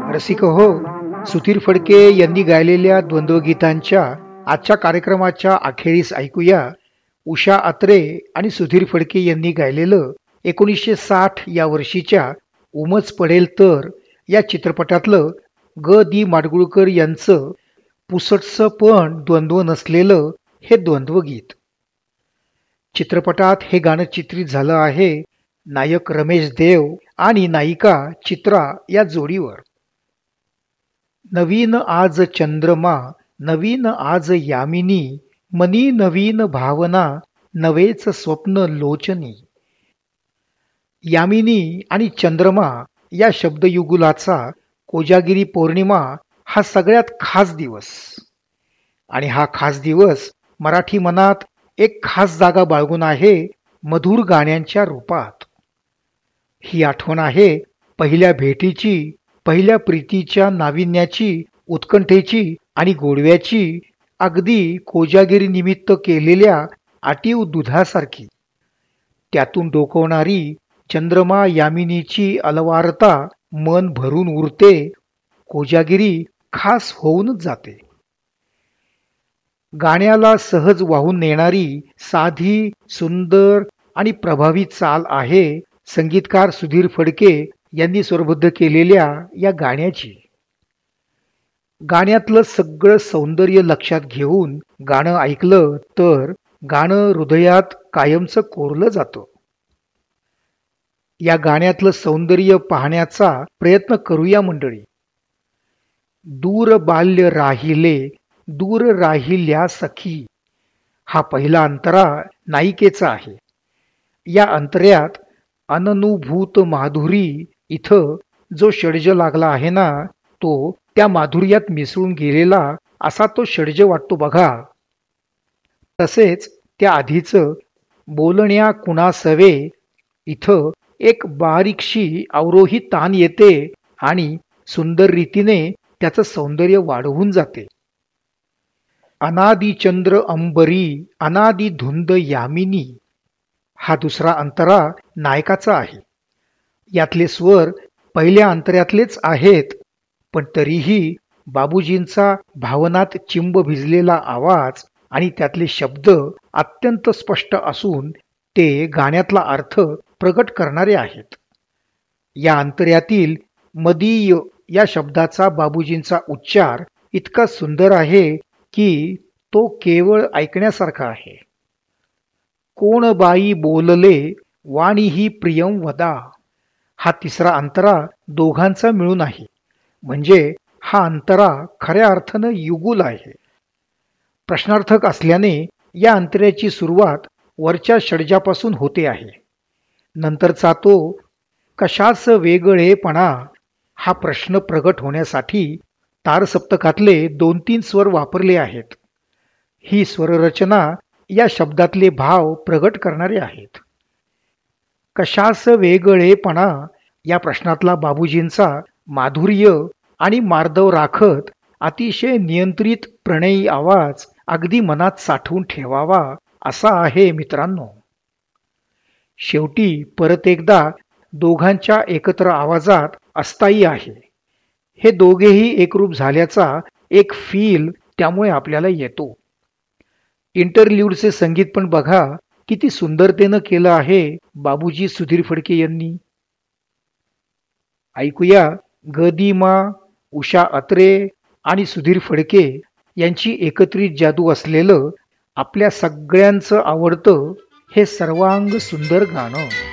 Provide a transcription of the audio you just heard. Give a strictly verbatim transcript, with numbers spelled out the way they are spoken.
रसिक हो, सुधीर फडके यांनी गायलेल्या द्वंद्वगीतांच्या आजच्या कार्यक्रमाच्या अखेरीस ऐकूया उषा अत्रे आणि सुधीर फडके यांनी गायलेलं एकोणीसशे साठ या वर्षीच्या उमच पडेल तर या चित्रपटातलं ग दी माडगुळकर यांचं पुसटसं पण द्वंद्व नसलेलं हे द्वंद्वगीत. चित्रपटात हे गाणं चित्रित झालं आहे नायक रमेश देव आणि नायिका चित्रा या जोडीवर. नवीन आज चंद्रमा, नवीन आज यामिनी, मनी नवीन भावना, नवेच स्वप्न लोचनी. यामिनी आणि चंद्रमा या शब्दयुगुलाचा कोजागिरी पौर्णिमा हा सगळ्यात खास दिवस, आणि हा खास दिवस मराठी मनात एक खास जागा बाळगून आहे मधुर गाण्यांच्या रूपात. ही आठवण आहे पहिल्या भेटीची, पहिल्या प्रीतीच्या नाविन्याची, उत्कंठेची आणि गोडव्याची, अगदी कोजागिरी निमित्त केलेल्या आटीव दुधासारखी. त्यातून डोकवणारी चंद्रमा यामिनीची अलवारता मन भरून उरते, कोजागिरी खास होऊनच जाते. गाण्याला सहज वाहून नेणारी साधी, सुंदर आणि प्रभावी चाल आहे संगीतकार सुधीर फडके यांनी स्वरबद्ध केलेल्या या गाण्याची. गाण्यातलं सगळं सौंदर्य लक्षात घेऊन गाणं ऐकलं तर गाणं हृदयात कायमचं कोरलं जातं. या गाण्यातलं सौंदर्य पाहण्याचा प्रयत्न करूया मंडळी. दूर बाल्य राहिले, दूर राहिल्या सखी, हा पहिला अंतरा नायिकेचा आहे. या अंतर्यात अननुभूत माधुरी, इथं जो षड्ज लागला आहे ना, तो त्या माधुर्यात मिसळून गेलेला असा तो षड्ज वाटतो बघा. तसेच त्या आधीचं बोलण्या कुणासवे, इथं एक बारीकशी अवरोही तान येते आणि सुंदर रीतीने त्याचं सौंदर्य वाढवून जाते. अनादि चंद्र अंबरी, अनादि धुंद यामिनी, हा दुसरा अंतरा नायकाचा आहे. यातले स्वर पहिल्या अंतऱ्यातलेच आहेत, पण तरीही बाबूजींचा भावनात चिंब भिजलेला आवाज आणि त्यातले शब्द अत्यंत स्पष्ट असून ते गाण्यातला अर्थ प्रगट करणारे आहेत. या अंतर्यातील मदीय या शब्दाचा बाबूजींचा उच्चार इतका सुंदर आहे की तो केवळ ऐकण्यासारखा आहे. कोण बाई बोलले वाणी ही प्रियम वदा, हा तिसरा अंतरा दोघांचा मिळून आहे. म्हणजे हा अंतरा खऱ्या अर्थानं युगुल आहे. प्रश्नार्थक असल्याने या अंतऱ्याची सुरुवात वरच्या षड्जापासून होते आहे. नंतरचा तो कशाच वेगळेपणा हा प्रश्न प्रगट होण्यासाठी तारसप्तकातले दोन तीन स्वर वापरले आहेत. ही स्वररचना या शब्दातले भाव प्रगट करणारे आहेत. कशास वेगळेपणा या प्रश्नातला बाबूजींचा माधुर्य आणि मार्दव राखत अतिशय नियंत्रित प्रणयी आवाज अगदी मनात साठवून ठेवावा असा आहे मित्रांनो. शेवटी परत एकदा दोघांच्या एकत्र आवाजात अस्थायी आहे. हे दोघेही एकरूप झाल्याचा एक फील त्यामुळे आपल्याला येतो. इंटरल्यूडचे संगीत पण बघा किती सुंदरतेनं केलं आहे बाबूजी सुधीर फडके यांनी. ऐकूया गदिमा, उषा अत्रे आणि सुधीर फडके यांची एकत्रित जादू असलेलं आपल्या सगळ्यांचं आवडतं हे सर्वांग सुंदर गाणं.